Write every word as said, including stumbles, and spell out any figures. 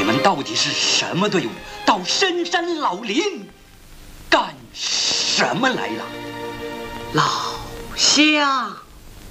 们到底是什么队伍？到深山老林干什么来了？ 老乡。